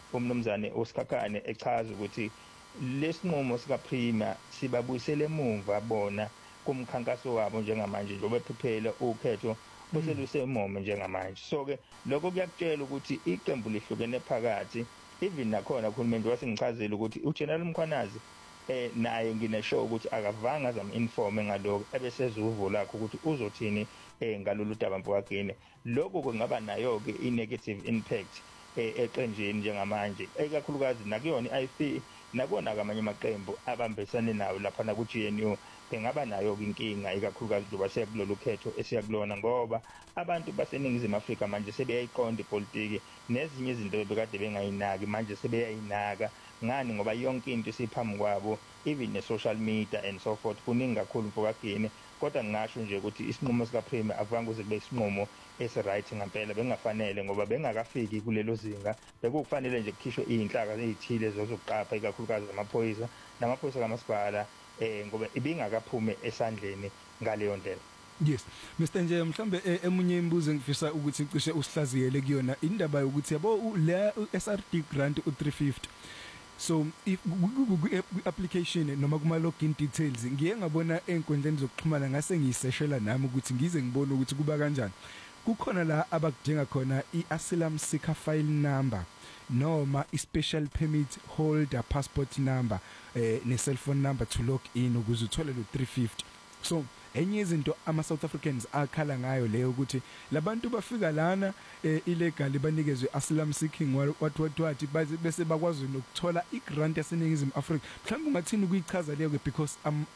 umnumzane uSikhakhane echaza ukuthi lesinqumo sika Premier sibabuyisele emuva bona kumkhankaso wabo njengamanje nje obephephela ukhetho bese lusemomo njengamanje. So ke lokho kuyakutshela ukuthi iqembu lihlukene phakathi, even nakhona ukhulumeni wasengichazela ukuthi uGeneral Mkhwanazi naye ngineshow ukuthi akavanga azam informe ngaloko ebesezuvo lakho ukuthi uzothini ngalolu daba Mfowagini. Lokho kungaba nayo ke i-negative impact eqenjini njengamanje, ekakhulukazi nakuyona iFA nakona kamanye amaqembu abambesane nawo lapha na ku-GNU bengaba nayo inkinga, ikakhulukazi njengoba sekulolu khetho esiyakulona, ngoba abantu baseningizimu Afrika manje sebeyayiqonda ipolitiki nezinye izinto bekade bengayinaki manje sebeyayinaka. Ngani? Ngoba yonke into isiphambi kwabo, even ne-social media and so forth, kuningi kakhulu Mfowagini. Kodwa ngingasho nje ukuthi isinqumo sika Premier akufanele kuze kube isinqumo esi-right ngampela, bengafanele ngoba bengakafiki kulelo zinga, bekufanele nje kukhishwe izinhlaka ezithile zokuqapha ikakhulukazi namaphoyisa kamasipala ngoba ibingakaphume esandleni ngaleyo ndlela. Yes, Mr. Nje mhlambe emunye imibuzo engifisa ukuthi cishe usihlaziyele kuyona indaba yokuthi yabo la SRD grant u350. So if application noma kuma login details ngiye ngabona enkundleni zokuxhumana ngase ngiyiseshela nami ukuthi ngize ngibone ukuthi kuba kanjani. Kukhona la abakudinga khona i-asylum seeker file number noma i-special permit holder passport number ne-cellphone number to log in ukuze uthole lo 350. So enye izinto ama-South Africans akhala ngayo leyo ukuthi labantu bafika lana illegal banikezwe asylum seeking wathi bese bakwazi nokuthola i-grant yaseningizimu Afrika. Mhlawumbe ungathini ukuyichaza leyo ke, because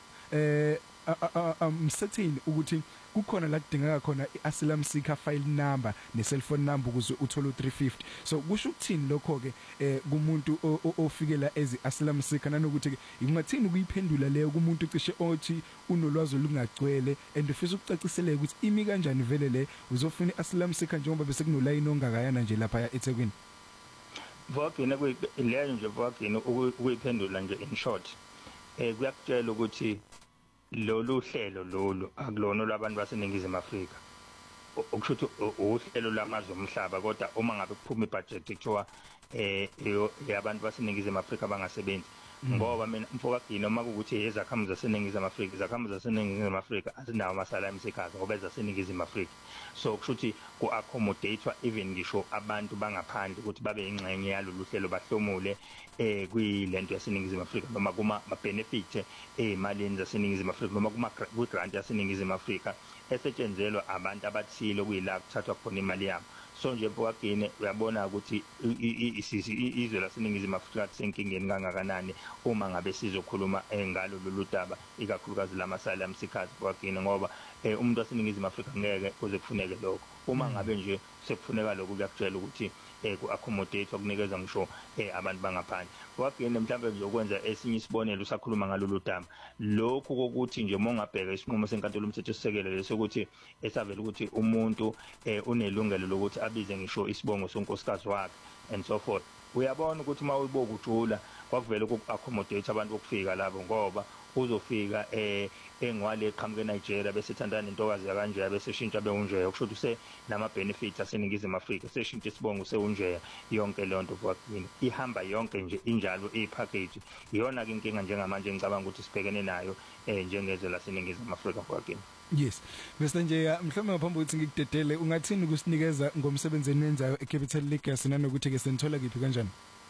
I'm certain ukuthi kukhona la kudingeka khona i-asylum seeker file number ne-cellphone number ukuze uthole u350. So kusho ukuthini lokho ke kumuntu ofikela ezi asylum seeker, nanokuthi ke ungathini ukuyiphendula leyo kumuntu cishe othi unolwazi olungagcwele and ufisa ukucaciseleka ukuthi imi kanjani vele le uzofuna i-asylum seeker njengoba bese kunolayini ongakayana nje lapha eThekwini. Mfowagini leyo nje Mfowagini ukuyiphendula nje in short kuyakutshela ukuthi lolu hlelo lolu akulona labantu baseningizimu Afrika, okusho ukuthi uhlelo lamazwe omhlaba, kodwa uma ngabe kuphuma ibudget kuthiwa yabantu baseningizimu Afrika bangasebenzi. Ngoba mina Mfowagini noma ukuthi ezakhamuzi zaseningizimu Afrika, izakhamuzi zaseningizimu Afrika azinawo ama-asylum seekers ngoba ezaseningizimu Afrika. So kusho ukuthi ku-accommodatewa even ngisho abantu bangaphandle ukuthi babe ingxenye yalolu hlelo bahlomule kwilento yaseningizimu Afrika noma kuma-benefit ezimalini zaseningizimu Afrika noma kwi-grant yaseningizimu Afrika esetshenzelwa abantu abathile okuyila kuthathwa khona imali yabo. So nje Mfowagini uyabona ukuthi izwe laseningizimu Afrika lisenkingeni kangakanani uma ngabe sizokhuluma ngalo lolu daba, ikakhulukazi lama-asylum seekers Mfowagini, ngoba umuntu waseningizimu Afrika ngeke kuze kufuneke lokho. Uma ngabe nje sekufuneka lokho kuyakutshela ukuthi ku-accommodate kunikeza ngisho abantu bangaphandle. Mfowagini mhlawumbe nje ukwenza esinye isibonelo usakhuluma ngalolu daba, lokhu kokuthi nje mongabheka isinqumo senkantolo yomthethosisekelo lesokuthi esavela ukuthi umuntu unelungelo lokuthi abize ngisho isibongo sonkosikazi wakhe and so forth. Uyabona ukuthi uma uyiboka ujula kwakuvela uku-accommodate abantu bokufika labo, ngoba uzofika engwale eqhamuke eNigeria bese thandana nentokazi yakanje bese shintsha beunjeya, kusho ukuthi nama-benefits aseningizimu Afrika seshintsha isibongo seunjeya. Yonke leyo nto Mfowagini ihamba yonke nje injalo ipackage. Iyona ke inkinga njengamanje ngicabanga ukuthi sibhekene nayo njengezwe laseningizimu Afrika Mfowagini. Yes, Mr. Nje mhlawumbe ngaphambi kokuthi ngikudedele ungathini ukusinikeza ngomsebenzi enenzayo eCapital Legacy nanokuthi ke senithola kiphi kanjani?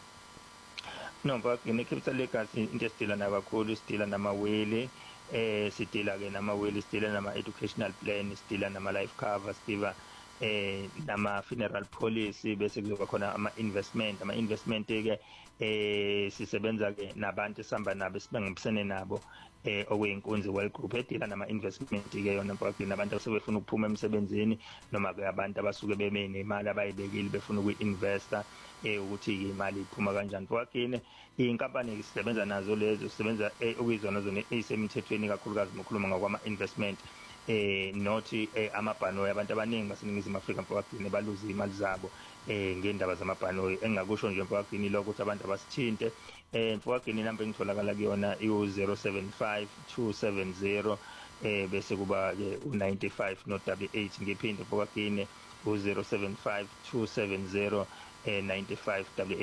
No, Mfowagini eCapital Legacy into esidila nayo kakhulu, sidila namawele, sidila ke namawele, sidila nama-educational plan, sidila nama-life cover, sidila nama-funeral policy, bese kuzoba khona ama-investment ke sisebenza ke nabantu esihamba nabo esibangibisene nabo okuyinkunzi World Group edila nama-investment ke yona Mfowagini, abantu abasebefuna ukuphuma emsebenzini noma ke abantu abasuke bebenemali abayibekile befuna ukuyi-investa ukuthi imali iphuma kanjani Mfowagini. Inkampani sisebenza nazo lezo, sisebenza okuyizona zona ezisemthethweni kakhulukazi ngokukhuluma ngakwama-investment nothi amabhanoyi. Abantu abaningi baseningizimu Afrika Mfowagini baluza imali zabo ngendaba zamabhanoyi. Engakusho nje Mfowagini lokho ukuthi abantu abasithinte Mfowagini inamba engitholakala kuyona i-075 270 bese kuba ke u95 no 88. Ngiphinde Mfowagini u-075 270 95 88.